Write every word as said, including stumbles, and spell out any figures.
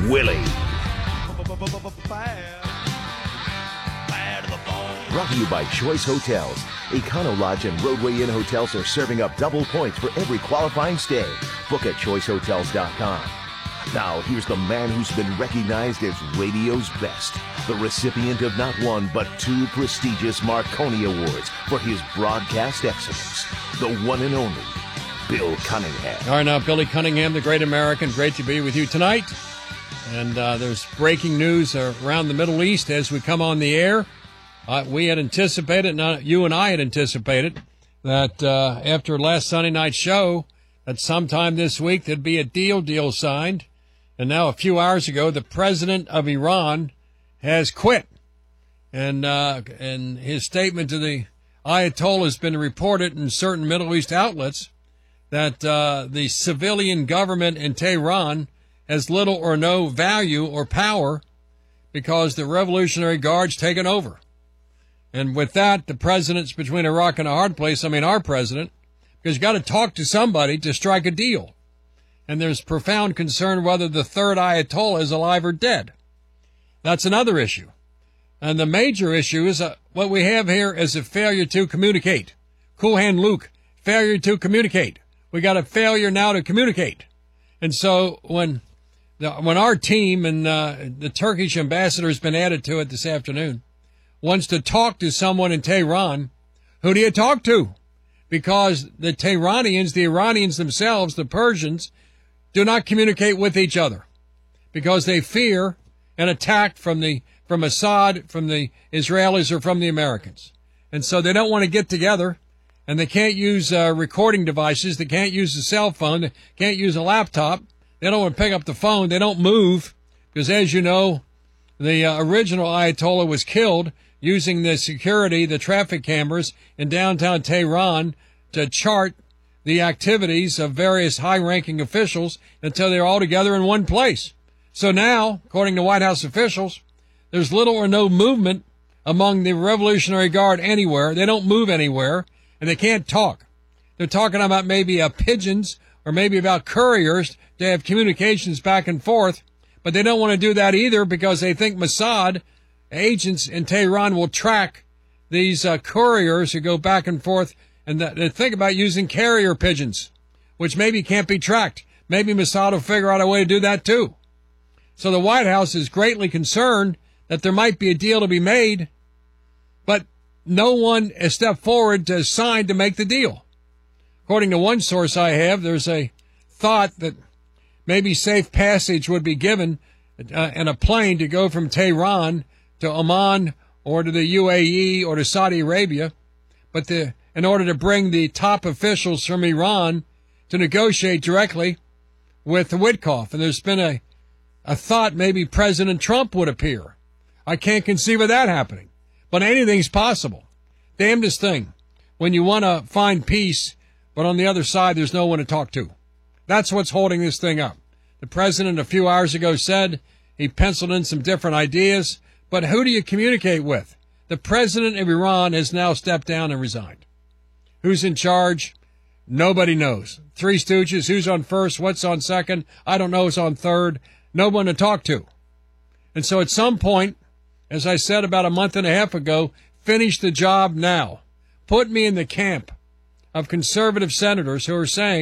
Willie. Brought to you by Choice Hotels. Econo Lodge and Roadway Inn hotels are serving up double points for every qualifying stay. Book at choice hotels dot com. Now, here's the man who's been recognized as radio's best. The recipient of not one, but two prestigious Marconi Awards for his broadcast excellence. The one and only Bill Cunningham. All right, now, Billy Cunningham, the great American. Great to be with you tonight. And uh, there's breaking news around the Middle East as we come on the air. Uh, we had anticipated, not you and I had anticipated, that uh, after last Sunday night's show, that sometime this week there'd be a deal deal signed. And now a few hours ago, the president of Iran has quit. And uh, and his statement to the Ayatollah has been reported in certain Middle East outlets that uh, the civilian government in Tehran has little or no value or power because the Revolutionary Guard's taken over. And with that, the president's between a rock and a hard place. I mean, our president, because you got to talk to somebody to strike a deal. And there's profound concern whether the third Ayatollah is alive or dead. That's another issue. And the major issue is uh, what we have here is a failure to communicate. Cool Hand Luke, failure to communicate. We got a failure now to communicate. And so when the, when our team and uh, the Turkish ambassador has been added to it this afternoon, wants to talk to someone in Tehran, who do you talk to? Because the Tehranians, the Iranians themselves, the Persians, do not communicate with each other because they fear an attack from the from Assad, from the Israelis, or from the Americans. And so they don't want to get together, and they can't use uh, recording devices. They can't use a cell phone. They can't use a laptop. They don't want to pick up the phone. They don't move because, as you know, the uh, original Ayatollah was killed using the security, the traffic cameras in downtown Tehran to chart the activities of various high-ranking officials until they're all together in one place. So now, according to White House officials, there's little or no movement among the Revolutionary Guard anywhere. They don't move anywhere, and they can't talk. They're talking about maybe uh, pigeons or maybe about couriers to have communications back and forth, but they don't want to do that either because they think Mossad agents in Tehran will track these uh, couriers who go back and forth. And they think about using carrier pigeons, which maybe can't be tracked. Maybe Mossad will figure out a way to do that too. So the White House is greatly concerned that there might be a deal to be made, but no one has stepped forward to sign to make the deal. According to one source I have, there's a thought that maybe safe passage would be given uh, in a plane to go from Tehran to Oman or to the U A E or to Saudi Arabia, but the in order to bring the top officials from Iran to negotiate directly with Witkoff. And there's been a, a thought maybe President Trump would appear. I can't conceive of that happening. But anything's possible. Damnedest thing. When you want to find peace, but on the other side there's no one to talk to. That's what's holding this thing up. The president a few hours ago said he penciled in some different ideas, but who do you communicate with? The president of Iran has now stepped down and resigned. Who's in charge? Nobody knows. Three Stooges, who's on first, what's on second? I don't know who's on third. No one to talk to. And so at some point, as I said about a month and a half ago, finish the job now. Put me in the camp of conservative senators who are saying,